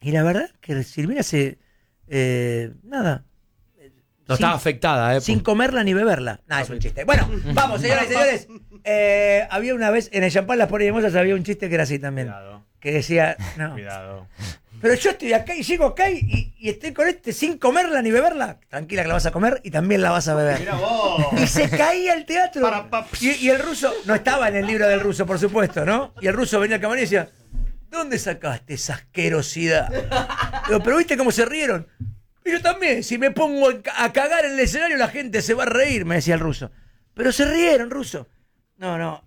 Y la verdad que Silvina nada. No estaba afectada, Sin comerla ni beberla. Nada, es un chiste. Bueno, vamos, señoras y señores. Había una vez, en el Champán Las Poliemosas había un chiste que era así también. Cuidado. Que decía, no. Cuidado. Pero yo estoy acá y llego acá y estoy con sin comerla ni beberla. Tranquila que la vas a comer y también la vas a beber. Mira vos. Y se caía el teatro. Y el ruso, no estaba en el libro del ruso, por supuesto, ¿no? Y el ruso venía al camarín y decía, ¿dónde sacaste esa asquerosidad? Digo, pero ¿viste cómo se rieron? Y yo también, si me pongo a cagar en el escenario la gente se va a reír, me decía el ruso. Pero se rieron, ruso. No.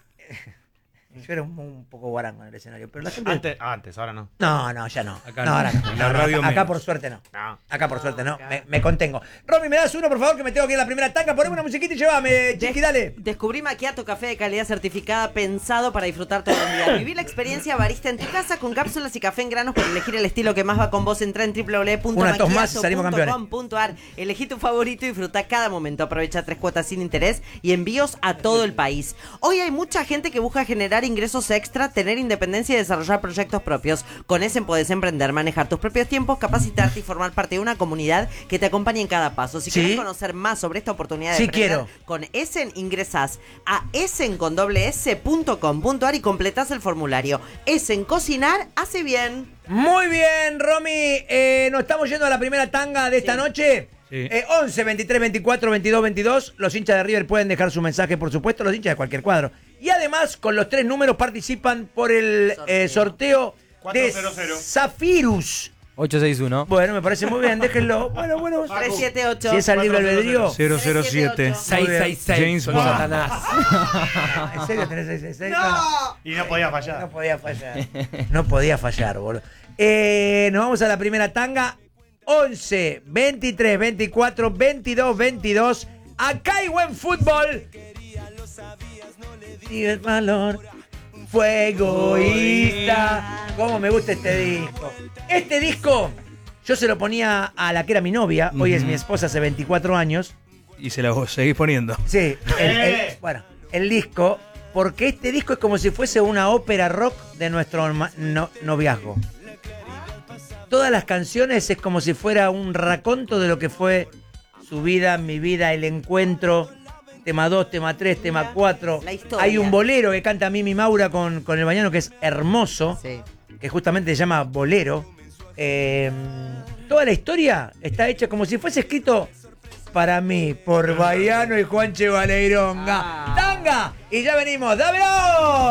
Yo era un poco guarango en el escenario, pero la gente... Antes, ahora no. No, ya no. Acá no, no. ahora no. En la radio acá menos. por suerte no. No. Acá por suerte no. Me contengo. Romy, ¿me das uno, por favor? Que me tengo que ir a la primera tanga. Poneme una musiquita y llévame, chiqui, dale. Descubrí Macchiato, café de calidad certificada pensado para disfrutar todo el día. Viví la experiencia barista en tu casa con cápsulas y café en granos para elegir el estilo que más va con vos. Entrá en www.macchiato.com.ar. Elegí tu favorito y disfruta cada momento. Aprovecha 3 cuotas sin interés y envíos a todo el país. Hoy hay mucha gente que busca generar ingresos extra, tener independencia y desarrollar proyectos propios. Con Essen podés emprender, manejar tus propios tiempos, capacitarte y formar parte de una comunidad que te acompañe en cada paso. Si querés conocer más sobre esta oportunidad de emprender con Essen, ingresás a essen.com.ar y completás el formulario. Essen Cocinar hace bien. Muy bien, Romy. Nos estamos yendo a la primera tanga de esta noche. Sí. 11 23 24 22 22. Los hinchas de River pueden dejar su mensaje, por supuesto, los hinchas de cualquier cuadro. Y además, con los 3 números participan por el sorteo de Zafirus. 861. Bueno, me parece muy bien, déjenlo. Bueno. 378. Si es al libre albedrío. 007. 666. James Bond. Satanás. ¿En serio tenés 666? ¡No! Y no podía fallar. No podía fallar, boludo. Nos vamos a la primera tanga. 11, 23, 24, 22, 22. Acá hay buen fútbol. Y el valor fue egoísta. Cómo me gusta este disco. Este disco yo se lo ponía a la que era mi novia. Hoy es mi esposa, hace 24 años. Y se lo seguís poniendo. Sí, el disco. Porque este disco es como si fuese una ópera rock de nuestro noviazgo. Todas las canciones es como si fuera un raconto de lo que fue su vida, mi vida, el encuentro. Tema 2, tema 3, tema 4. Hay un bolero que canta Mimi Maura con el Bañano que es hermoso. Sí. Que justamente se llama Bolero. Toda la historia está hecha como si fuese escrito para mí, por Baiano y Juanche Valeironga. ¡Tanga! Y ya venimos, ¡dámelo!